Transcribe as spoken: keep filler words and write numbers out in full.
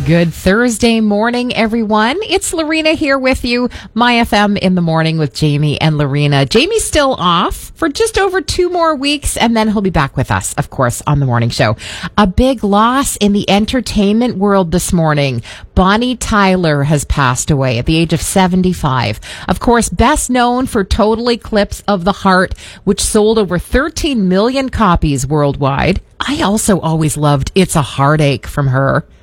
Good Thursday morning, everyone. It's Lorena here with you. My F M in the morning with Jamie and Lorena. Jamie's still off for just over two more weeks, and then he'll be back with us, of course, on the morning show. A big loss in the entertainment world this morning. Bonnie Tyler has passed away at the age of seventy-five. Of course, best known for Total Eclipse of the Heart, which sold over thirteen million copies worldwide. I also always loved It's a Heartache from her.